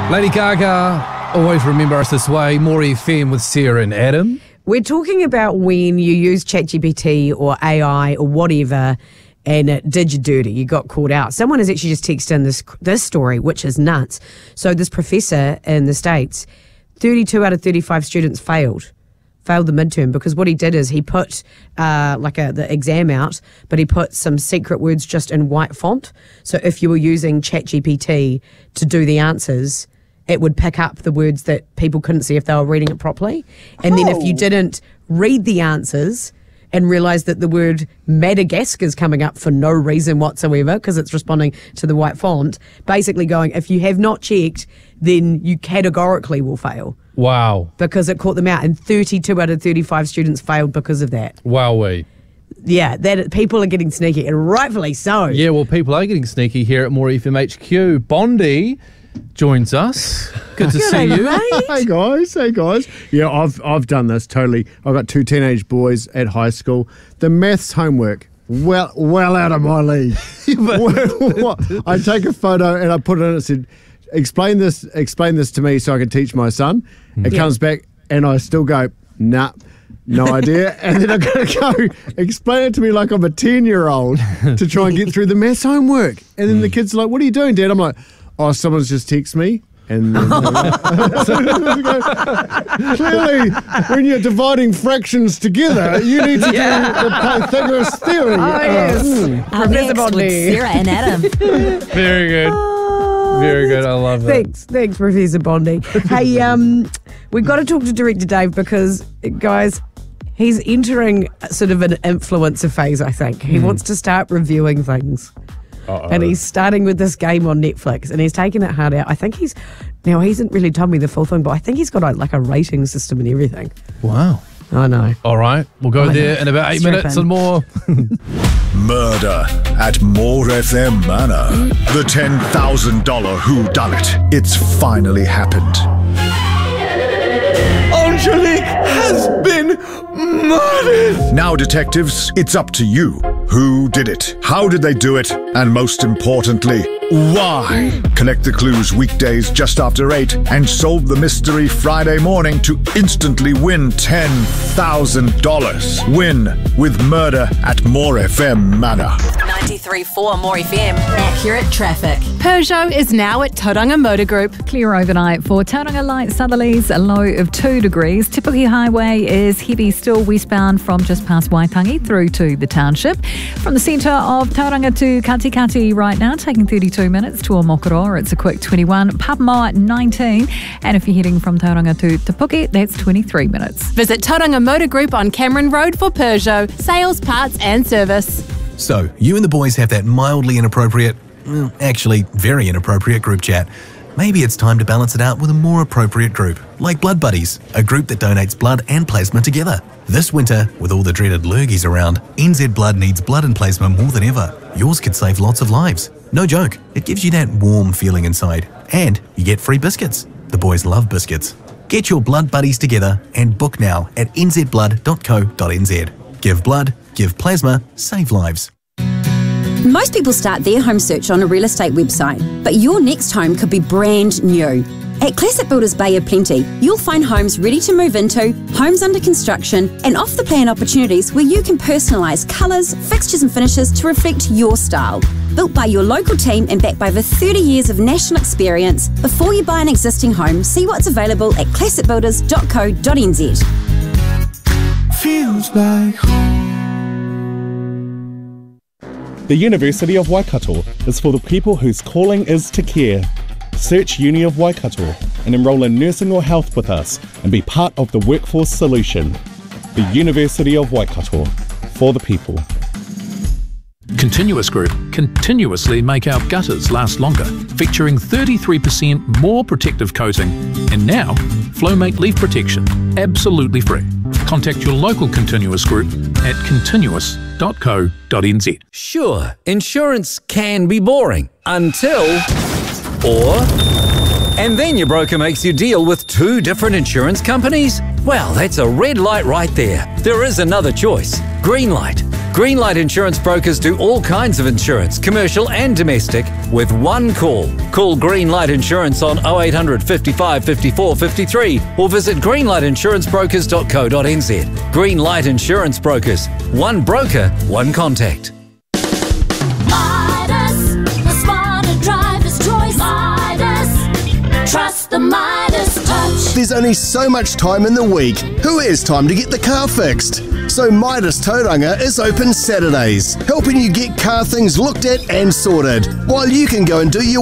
Lady Gaga, always remember us this way. More FM with Sarah and Adam. We're talking about when you use ChatGPT or AI or whatever and it did you dirty, you got caught out. Someone has actually just texted in this story, which is nuts. So this professor in the States, 32 out of 35 students failed the midterm because what he did is he put the exam out, but he put some secret words just in white font. So if you were using ChatGPT to do the answers, it would pick up the words that people couldn't see if they were reading it properly. And then if you didn't read the answers and realise that the word Madagascar is coming up for no reason whatsoever because it's responding to the white font, basically going, if you have not checked, then you categorically will fail. Wow. Because it caught them out, and 32 out of 35 students failed because of that. Wowee. Yeah, people are getting sneaky, and rightfully so. Yeah, well, people are getting sneaky here at More FM HQ. Bondi joins us. Good to see you. Hey guys. Yeah, I've done this totally. I've got 2 teenage boys at high school. The maths homework, well out of my league. I take a photo and I put it in. It said, explain this to me so I can teach my son. It comes back and I still go, nah, no idea. And then I've got to go explain it to me like I'm a 10-year-old to try and get through the maths homework. And then the kids are like, what are you doing, Dad? I'm like, oh, someone's just texted me. And then clearly, when you're dividing fractions together, you need to do the Pythagoras theory. Oh, yes. Professor Bondi. Sarah and Adam. Very good. Very good. I love that. Thanks, Professor Bondi. Hey, we've got to talk to Director Dave because, guys, he's entering sort of an influencer phase, I think. He wants to start reviewing things. Uh-oh. And he's starting with this game on Netflix and he's taking it hard out. I think he hasn't really told me the full thing, but I think he's got a rating system and everything. Wow. I know. All right. We'll go there in about 8 minutes and more. Murder at More FM Manor. The $10,000 whodunit. It's finally happened. Angelique has been murdered! Now, detectives, it's up to you. Who did it? How did they do it? And most importantly, why? Collect the clues weekdays just after 8 and solve the mystery Friday morning to instantly win $10,000. Win with Murder at More FM Manor. 93.4 More FM. Accurate traffic. Peugeot is now at Tauranga Motor Group. Clear overnight for Tauranga Light Southerlies, a low of 2 degrees. Te Puke Highway is heavy still westbound from just past Waitangi through to the township. From the centre of Tauranga to Katikati right now, taking 32 minutes to Omokoro, it's a quick 21. Papamoa 19. And if you're heading from Tauranga to Te Puke, that's 23 minutes. Visit Tauranga Motor Group on Cameron Road for Peugeot. Sales, parts and service. So, you and the boys have that mildly inappropriate, actually very inappropriate group chat. Maybe it's time to balance it out with a more appropriate group, like Blood Buddies, a group that donates blood and plasma together. This winter, with all the dreaded lurgies around, NZ Blood needs blood and plasma more than ever. Yours could save lots of lives. No joke, it gives you that warm feeling inside. And you get free biscuits. The boys love biscuits. Get your Blood Buddies together and book now at nzblood.co.nz. Give blood, give plasma, save lives. Most people start their home search on a real estate website, but your next home could be brand new. At Classic Builders Bay of Plenty, you'll find homes ready to move into, homes under construction, and off-the-plan opportunities where you can personalise colours, fixtures and finishes to reflect your style. Built by your local team and backed by over 30 years of national experience, before you buy an existing home, see what's available at classicbuilders.co.nz. Feels like home. The University of Waikato is for the people whose calling is to care. Search Uni of Waikato and enrol in nursing or health with us and be part of the workforce solution. The University of Waikato, for the people. Continuous Group continuously make our gutters last longer, featuring 33% more protective coating, and now Flowmate leaf protection, absolutely free. Contact your local Continuous Group at continuous.co.nz. Sure, insurance can be boring until... And then your broker makes you deal with 2 different insurance companies? Well, that's a red light right there. There is another choice. Greenlight. Greenlight Insurance Brokers do all kinds of insurance, commercial and domestic, with one call. Call Greenlight Insurance on 0800 55 54 53 or visit greenlightinsurancebrokers.co.nz. Greenlight Insurance Brokers. One broker, one contact. Midas, the smarter driver's choice. Midas, trust the Midas touch. There's only so much time in the week. Who has time to get the car fixed? So Midas Tauranga is open Saturdays, helping you get car things looked at and sorted, while you can go and do your